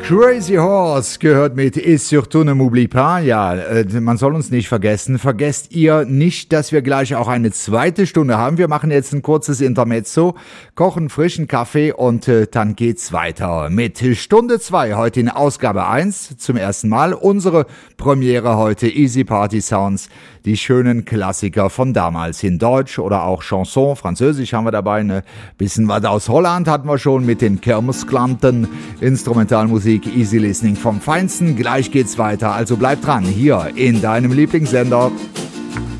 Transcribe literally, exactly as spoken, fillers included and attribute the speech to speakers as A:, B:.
A: Crazy Horse gehört mit Et surtout ne m'oublie pas. Ja, äh, man soll uns nicht vergessen. Vergesst ihr nicht, dass wir gleich auch eine zweite Stunde haben. Wir machen jetzt ein kurzes Intermezzo, kochen frischen Kaffee und äh, dann geht's weiter mit Stunde zwei. Heute in Ausgabe eins zum ersten Mal. Unsere Premiere heute, Easy Party Sounds. Die schönen Klassiker von damals in Deutsch oder auch Chanson, Französisch haben wir dabei. Ne? Bisschen was aus Holland hatten wir schon mit den Kermisklanten. Instrumentalmusik, Easy Listening vom Feinsten. Gleich geht's weiter, also bleib dran, hier in deinem Lieblingssender.